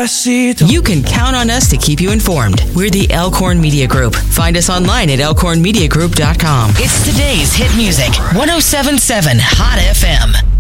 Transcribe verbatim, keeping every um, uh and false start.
Despacito. You can count on us to keep you informed. We're the Elkhorn Media Group. Find us online at elkhorn media group dot com. It's today's hit music. one oh seven point seven Hot F M.